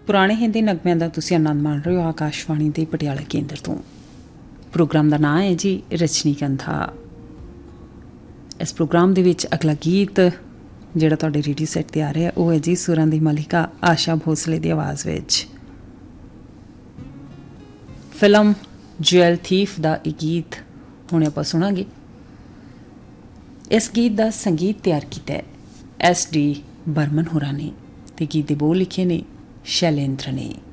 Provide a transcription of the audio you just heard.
ਪੁਰਾਣੇ ਹਿੰਦੀ ਨਗਮਿਆਂ ਦਾ ਤੁਸੀਂ ਆਨੰਦ ਮਾਣ ਰਹੇ ਹੋ ਆਕਾਸ਼ਵਾਣੀ ਦੇ ਪਟਿਆਲਾ ਕੇਂਦਰ ਤੋਂ। ਪ੍ਰੋਗਰਾਮ ਦਾ ਨਾਂ ਹੈ ਜੀ ਰਜਨੀਗੰਧਾ। ਇਸ ਪ੍ਰੋਗਰਾਮ ਦੇ ਵਿੱਚ ਅਗਲਾ ਗੀਤ ਜਿਹੜਾ ਤੁਹਾਡੇ ਰੇਡੀਓ ਸੈੱਟ 'ਤੇ ਆ ਰਿਹਾ ਉਹ ਹੈ ਜੀ ਸੁਰਾਂ ਦੀ ਮਲਿਕਾ ਆਸ਼ਾ ਭੋਸਲੇ ਦੀ ਆਵਾਜ਼ ਵਿੱਚ। ਫਿਲਮ ਜੁਐਲ ਥੀਫ ਦਾ ਇਹ ਗੀਤ ਹੁਣ ਆਪਾਂ ਸੁਣਾਂਗੇ। ਇਸ ਗੀਤ ਦਾ ਸੰਗੀਤ ਤਿਆਰ ਕੀਤਾ ਹੈ SD ਬਰਮਨ ਹੋਰਾਂ ਨੇ ਅਤੇ ਗੀਤ ਦੇ ਬੋਲ ਲਿਖੇ ਨੇ ਸ਼ੈਲੇਂਦਰ ਨੇ।